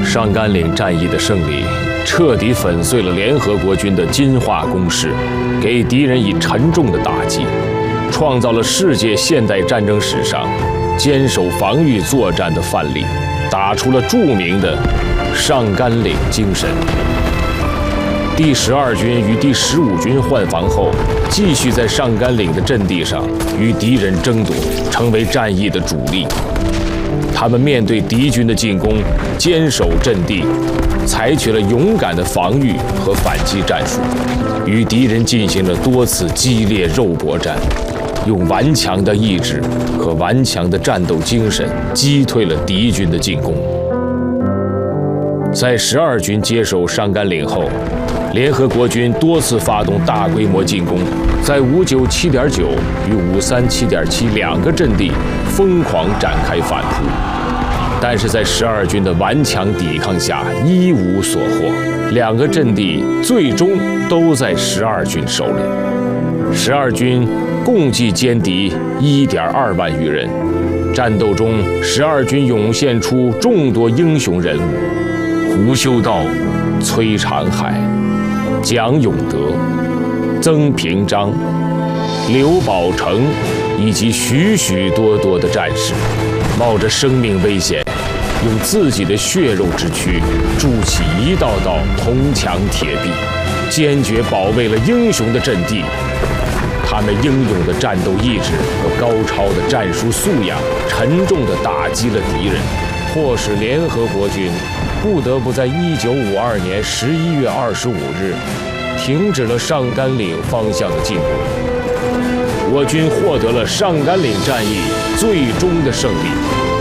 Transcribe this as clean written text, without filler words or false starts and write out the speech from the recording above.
上甘岭战役的胜利，彻底粉碎了联合国军的金化攻势，给敌人以沉重的打击，创造了世界现代战争史上坚守防御作战的范例，打出了著名的上甘岭精神。第12军与第15军换防后，继续在上甘岭的阵地上与敌人争夺，成为战役的主力。他们面对敌军的进攻，坚守阵地，采取了勇敢的防御和反击战术，与敌人进行了多次激烈肉搏战，用顽强的意志和顽强的战斗精神击退了敌军的进攻。在12军接手上甘岭后，联合国军多次发动大规模进攻，在597.9与537.7两个阵地疯狂展开反扑，但是在12军的顽强抵抗下一无所获，两个阵地最终都在12军手里。12军共计歼敌1.2万余人，战斗中12军涌现出众多英雄人物，胡修道、崔长海、蒋永德、曾平章、刘宝成以及许许多多的战士，冒着生命危险，用自己的血肉之躯筑起一道道铜墙铁壁，坚决保卫了英雄的阵地。他们英勇的战斗意志和高超的战术素养，沉重地打击了敌人，迫使联合国军不得不在1952年11月25日停止了上甘岭方向的进攻。我军获得了上甘岭战役最终的胜利。